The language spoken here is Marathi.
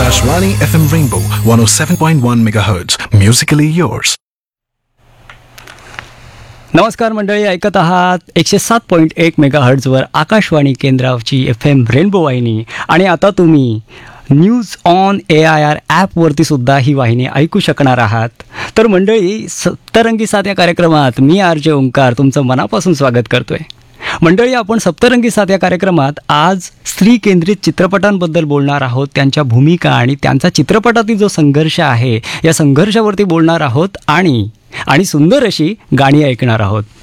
Akashvani FM Rainbow 107.1 MHz. Musically yours. नमस्कार मंडळी, ऐकत आहात 107.1 मेगाहर्ट्झवर आकाशवाणी केंद्राची FM रेनबो वाहिनी. आणि आता तुम्ही न्यूज ऑन AIR ॲपवरती सुद्धा ही वाहिनी ऐकू शकणार आहात. तर मंडळी, सप्तरंगी साथ या कार्यक्रमात मी RJ ओंकार तुमचं मनापासून स्वागत करतोय. मंडळी, आपण सप्तरंगी साथ या कार्यक्रमात आज स्त्री केंद्रित चित्रपटांबद्दल बोलणार आहोत. त्यांच्या भूमिका आणि त्यांचा चित्रपटातील जो संघर्ष आहे, या संघर्षावरती बोलणार आहोत आणि सुंदर अशी गाणी ऐकणार आहोत.